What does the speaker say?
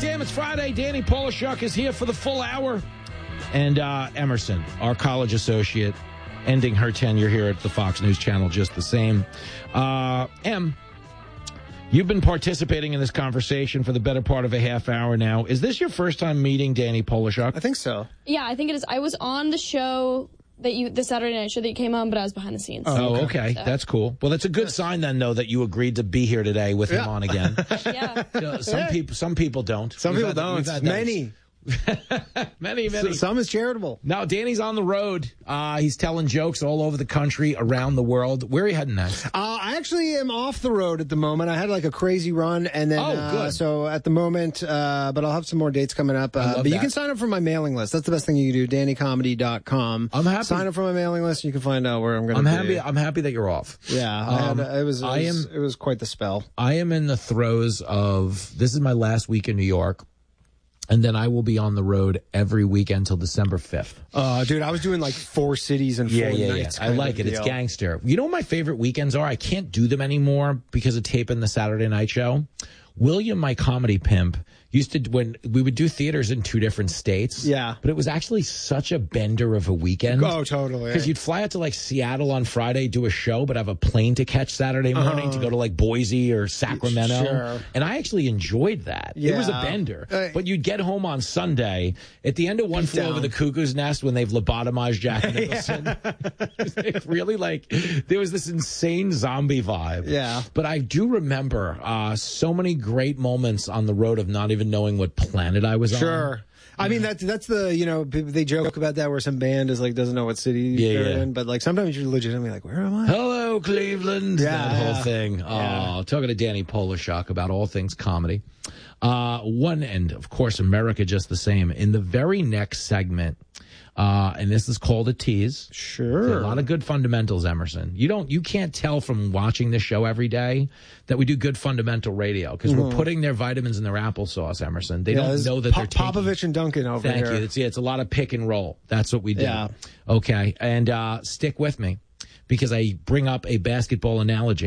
Damn, it's Friday. Danny Polishuk is here for the full hour. And Emerson, our college associate, ending her tenure here at the Fox News Channel just the same. Em, you've been participating in this conversation for the better part of a half hour now. Is this your first time meeting Danny Polishuk? I think so. Yeah, I think it is. I was on the show the Saturday night show that you came on, but I was behind the scenes. Oh, okay. So. That's cool. Well, that's a good sign then, though, that you agreed to be here today with him on again. Yeah. Some people don't. Some people don't. Many. Many. Some is charitable. Now, Danny's on the road. He's telling jokes all over the country, around the world. Where are you heading next? I actually am off the road at the moment. I had like a crazy run, and then good. So at the moment, but I'll have some more dates coming up. But you can sign up for my mailing list. That's the best thing you can do. DannyComedy.com. I'm happy. Sign up for my mailing list. And you can find out where I'm going to be. I'm happy that you're off. Yeah, it was quite the spell. I am in the throes of. This is my last week in New York. And then I will be on the road every weekend till December 5th. Dude, I was doing like 4 cities and 4 nights. I like it. It's gangster. You know what my favorite weekends are? I can't do them anymore because of taping the Saturday night show. William, my comedy pimp, used to, when we would do theaters in 2 different states. Yeah. But it was actually such a bender of a weekend. Oh, totally. Because you'd fly out to like Seattle on Friday, do a show, but have a plane to catch Saturday morning to go to like Boise or Sacramento. Sure. And I actually enjoyed that. Yeah. It was a bender. But you'd get home on Sunday at the end of One Flew Over the Cuckoo's Nest when they've lobotomized Jack Nicholson. It really like, there was this insane zombie vibe. Yeah. But I do remember so many great moments on the road of not even knowing what planet I was on. Sure. I mean, that's the, they joke about that where some band is like, doesn't know what city they're in, but like sometimes you're legitimately like, where am I? Hello, Cleveland. Yeah. That whole thing. Yeah. Oh, talking to Danny Polishuk about all things comedy. One end, of course, America just the same. In the very next segment, and this is called a tease. Sure. There's a lot of good fundamentals, Emerson. You can't tell from watching this show every day that we do good fundamental radio because we're putting their vitamins in their applesauce, Emerson. They don't know that they're taking... Popovich and Duncan over here. Thank you. It's a lot of pick and roll. That's what we do. Yeah. Okay. And stick with me because I bring up a basketball analogy.